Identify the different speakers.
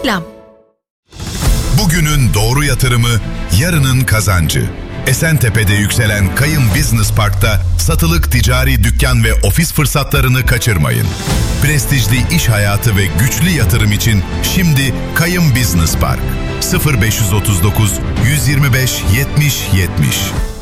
Speaker 1: Reklam.
Speaker 2: Bugünün doğru yatırımı, yarının kazancı. Esentepe'de yükselen Kayım Business Park'ta satılık ticari dükkan ve ofis fırsatlarını kaçırmayın. Prestijli iş hayatı ve güçlü yatırım için şimdi Kayım Business Park. 0539 125 70 70